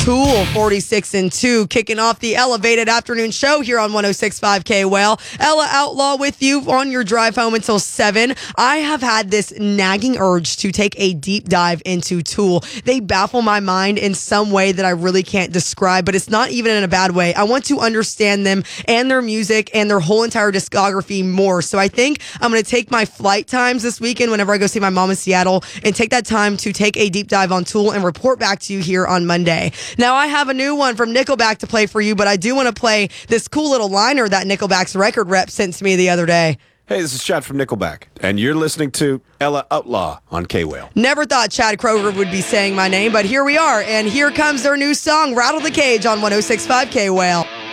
Tool, 46 and 2, kicking off the elevated afternoon show here on 106.5 K-Well. Ella Outlaw with you on your drive home until 7. I have had this nagging urge to take a deep dive into Tool. They baffle my mind in some way that I really can't describe, but it's not even in a bad way. I want to understand them and their music and their whole entire discography more. So I think I'm going to take my flight times this weekend whenever I go see my mom in Seattle and take that time to take a deep dive on Tool and report back to you here on Monday. Now, I have a new one from Nickelback to play for you, but I do want to play this cool little liner that Nickelback's record rep sent to me the other day. Hey, this is Chad from Nickelback, and you're listening to Ella Outlaw on K-Well. Never thought Chad Kroger would be saying my name, but here we are, and here comes their new song, Rattle the Cage, on 106.5 K-Well.